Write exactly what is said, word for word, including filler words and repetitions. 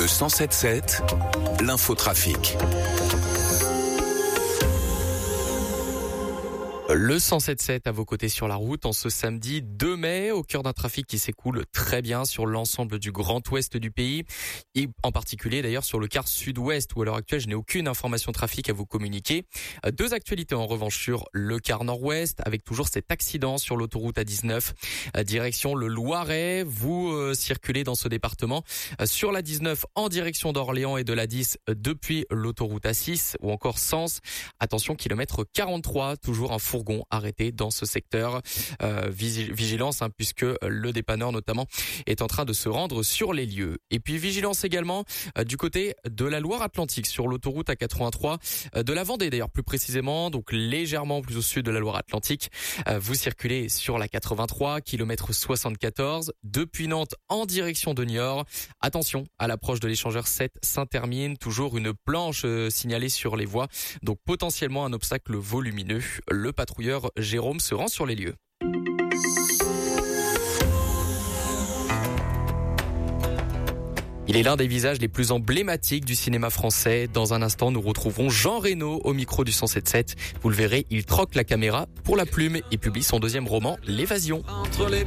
cent sept sept, l'infotrafic. Le cent sept sept à vos côtés sur la route en ce samedi deux mai, au cœur d'un trafic qui s'écoule très bien sur l'ensemble du grand ouest du pays, et en particulier d'ailleurs sur le quart sud-ouest où à l'heure actuelle je n'ai aucune information trafic à vous communiquer. Deux actualités en revanche sur le quart nord-ouest, avec toujours cet accident sur l'autoroute A dix-neuf, direction le Loiret. Vous euh, circulez dans ce département sur la dix-neuf en direction d'Orléans et de la dix depuis l'autoroute A six ou encore Sens. Attention, kilomètre quarante-trois, toujours un fourgon arrêté dans ce secteur. Euh, vigilance hein, puisque le dépanneur notamment est en train de se rendre sur les lieux. Et puis vigilance également euh, du côté de la Loire-Atlantique sur l'autoroute A quatre-vingt-trois, euh, de la Vendée d'ailleurs plus précisément, donc légèrement plus au sud de la Loire-Atlantique. Euh, vous circulez sur la quatre-vingt-trois, kilomètre soixante-quatorze, depuis Nantes en direction de Niort. Attention, à l'approche de l'échangeur sept Saint-Hermine, toujours une planche euh, signalée sur les voies, donc potentiellement un obstacle volumineux. Le patrouilleur Jérôme se rend sur les lieux. Il est l'un des visages les plus emblématiques du cinéma français. Dans un instant, nous retrouverons Jean Reno au micro du cent sept sept. Vous le verrez, il troque la caméra pour la plume et publie son deuxième roman, L'Évasion. Entre les